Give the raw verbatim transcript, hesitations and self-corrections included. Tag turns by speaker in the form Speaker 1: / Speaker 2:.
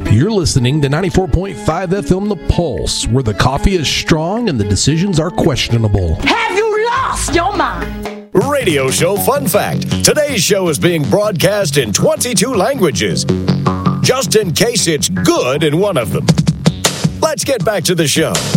Speaker 1: You're listening to ninety-four point five F M The Pulse, where the coffee is strong and the decisions are questionable.
Speaker 2: Have you lost your mind?
Speaker 3: Radio Show Fun Fact. Today's show is being broadcast in twenty-two languages, just in case it's good in one of them. Let's get back to the show.